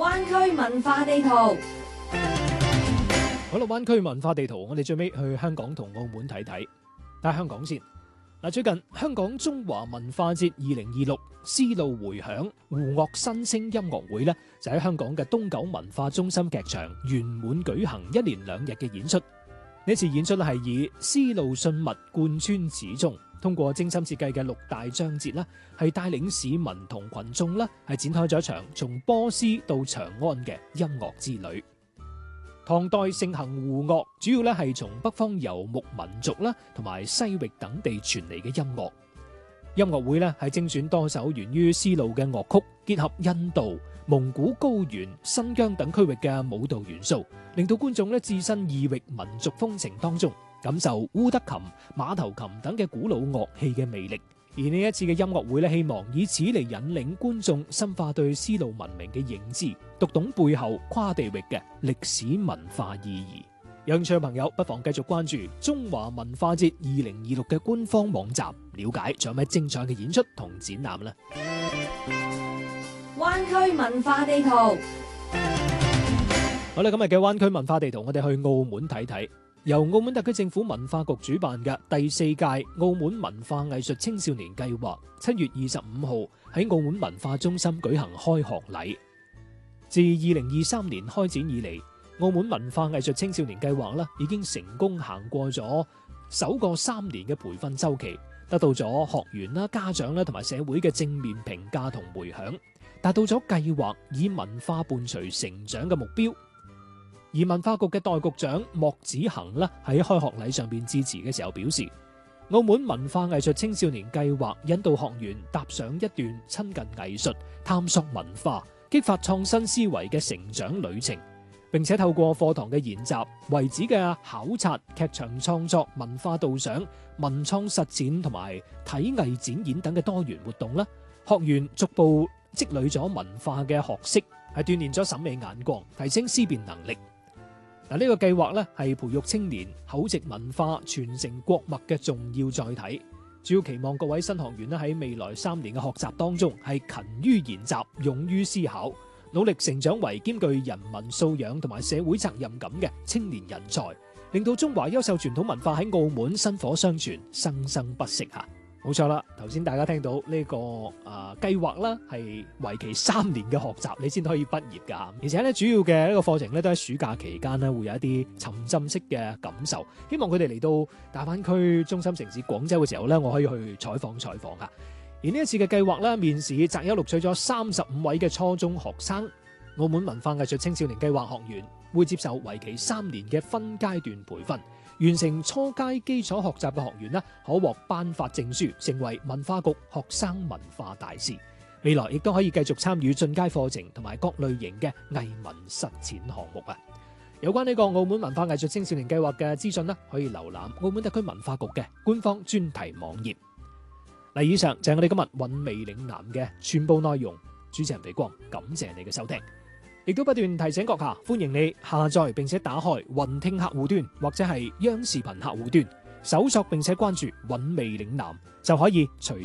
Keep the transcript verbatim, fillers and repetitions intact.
灣區文化地圖。 好啦，灣區文化地圖，我哋最尾去香港同澳門睇睇。睇香港先。嗱，最近香港中華文化節二零二六絲路回響胡樂新聲音樂會咧，就喺香港嘅東九文化中心劇場圓滿舉行一連兩日嘅演出。呢次演出咧係以絲路信物貫穿始終，通過精心設計嘅六大章節啦，係帶領市民同群眾啦，係展開咗一場從波斯到長安嘅音樂之旅。唐代盛行胡樂，主要咧係從北方游牧民族啦，同埋西域等地傳嚟嘅音樂。音樂會咧係精選多首源於絲路嘅樂曲，結合印度、蒙古高原、新疆等區域嘅舞蹈元素，令到觀眾咧置身異域民族風情當中，感受烏德琴、馬頭琴等嘅古老樂器嘅魅力。而呢一次嘅音樂會咧，希望以此嚟引領觀眾深化對絲路文明嘅認知，讀懂背後跨地域嘅歷史文化意義。有興趣嘅朋友不妨繼續關注中華文化節二零二六嘅官方網站，了解仲有咩精彩嘅演出同展覽啦。 灣區文化地圖。 好啦，今日嘅灣區文化地圖，我哋去澳門睇睇。由澳門特區政府文化局主辦嘅第四屆澳門文化藝術青少年計劃，七月二十五號喺澳門文化中心舉行開學禮。自二零二三年開展以嚟，澳門文化藝術青少年計劃啦，已經成功行過咗首個三年嘅培訓周期，得到咗學員啦、家長啦同埋社會嘅正面評價同回響，達到咗計劃以文化伴隨成長嘅目標。而文化局嘅代局長莫子恒咧喺開學禮上邊致辭嘅時候表示，澳門文化藝術青少年計劃引導學員踏上一段親近藝術、探索文化、激發創新思維嘅成長旅程，並且透過課堂嘅研習、遺址嘅考察、劇場創作、文化導賞、文創實踐同埋體藝展演等嘅多元活動啦，學員逐步積累咗文化嘅學識，係鍛煉咗審美眼光，提升思辨能力。嗱，呢個計劃咧係培育青年厚植文化、傳承國脈嘅重要載體，主要期望各位新學員咧喺未來三年嘅學習當中係勤於研習、勇於思考，努力成長為兼具人文素養同埋社會責任感嘅青年人才，令到中華優秀傳統文化喺澳門薪火相傳、生生不息嚇。冇錯啦，頭先大家聽到呢、這個誒、呃、計劃啦，係為期三年嘅學習，你先可以畢業噶。而且咧，主要嘅呢個課程咧都喺暑假期間咧會有一啲沉浸式嘅感受。希望佢哋嚟到大灣區中心城市廣州嘅時候咧，我可以去採訪採訪啊。而呢一次嘅計劃咧，面試擇優錄取咗三十五位嘅初中學生。澳門文化藝術青少年計劃學員會接受為期三年嘅分階段培訓。完成初階基礎學習嘅學員呢，可獲頒發證書，成為文化局學生文化大使。未來亦都可以繼續參與進階課程同埋各類型嘅藝文實踐項目啊！有關呢個澳門文化藝術青少年計劃嘅資訊呢，可以瀏覽澳門特區文化局嘅官方專題網頁。嗱，以上就係我哋今日韻味嶺南嘅全部內容。主持人李光，感謝你嘅收聽。亦都不斷提醒閣下，歡迎你下載並且打開雲聽客戶端或者係央視頻客戶端，搜索並且關注韻味嶺南，就可以隨